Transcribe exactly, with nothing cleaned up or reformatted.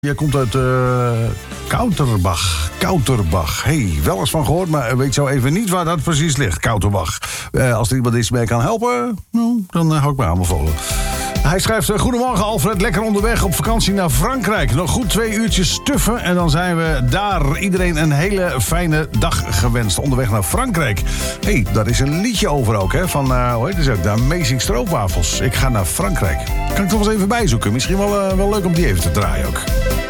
Jij komt uit uh, Kouterbach. Kouterbach. Hey, wel eens van gehoord, maar weet zo even niet waar dat precies ligt. Kouterbach. Uh, als er iemand iets mee kan helpen, nou, dan uh, hou ik me aanbevolen. Hij schrijft, uh, goedemorgen Alfred, lekker onderweg op vakantie naar Frankrijk. Nog goed twee uurtjes stuffen en dan zijn we daar. Iedereen een hele fijne dag gewenst. Onderweg naar Frankrijk. Hé, hey, daar is een liedje over ook, hè, van, uh, hoe heet het ook, de Amazing Stroopwafels. Ik ga naar Frankrijk. Kan ik toch eens even bijzoeken. Misschien wel, uh, wel leuk om die even te draaien ook.